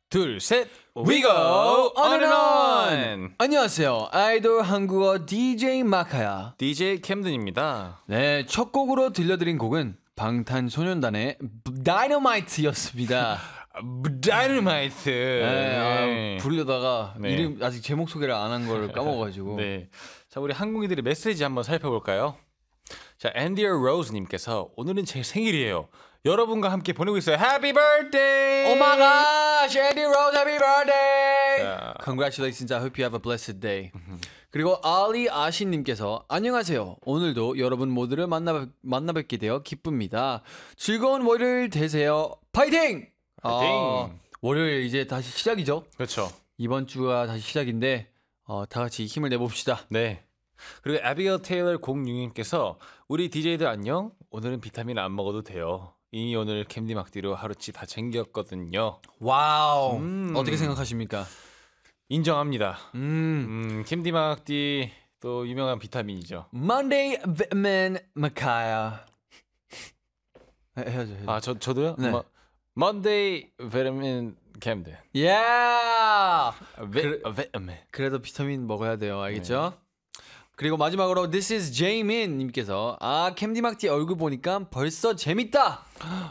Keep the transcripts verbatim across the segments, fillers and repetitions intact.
둘, 셋, we go on and on. 안녕하세요. 아이돌 한국어 디제이 마카야. 디제이 캠든입니다. 네, 첫 곡으로 들려드린 곡은 방탄소년단의 Dynamite였습니다. 다이너마이트. 네, 아, 부르려다가 네. 이름 아직 제목 소개를 안 한 걸 까먹어가지고. 네, 자 우리 한국인들의 메시지 한번 살펴볼까요? 자, 앤디어 로즈님께서 오늘은 제 생일이에요. 여러분과 함께 보내고 있어요. Happy birthday! Oh my gosh, Andy Rose, happy birthday! 자. Congratulations, I hope you have a blessed day. 그리고 알리 아신님께서 안녕하세요. 오늘도 여러분 모두를 만나, 만나 뵙게 되어 기쁩니다. 즐거운 월요일 되세요. 파이팅! 파이팅! 어, 월요일 이제 다시 시작이죠. 그렇죠. 이번 주가 다시 시작인데 어, 다 같이 힘을 내봅시다. 네. 그리고 에비게일 테일러 공육님께서 우리 디제이들 안녕? 오늘은 비타민 안 먹어도 돼요. 이미 오늘 캔디 막디로 하루치 다 챙겼거든요. 와우. 음. 어떻게 생각하십니까? 인정합니다. 음. 음, 캔디 막디 또 유명한 비타민이죠. Monday Vitamin Makaya. 해야죠. 해야죠. 아, 저 저도요? 네. 뭐, Monday vitamin 캠드. Yeah. 그래, 비타민. 그래도 비타민 먹어야 돼요. 알겠죠? 네. 그리고 마지막으로 This is Jamin 님께서 아 캠디막티 얼굴 보니까 벌써 재밌다.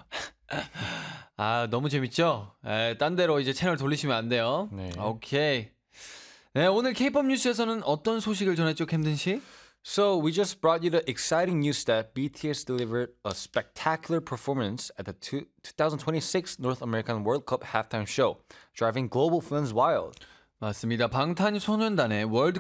아 너무 재밌죠? 에, 딴 데로 이제 채널 돌리시면 안 돼요. 네. 오케이. 네, 오늘 K-팝 뉴스에서는 어떤 소식을 전했죠, 캠든 씨? So we just brought you the exciting news that B T S delivered a spectacular performance at the two, twenty twenty-six North American World Cup halftime show, driving global fans wild. 맞습니다. 방탄소년단의 월드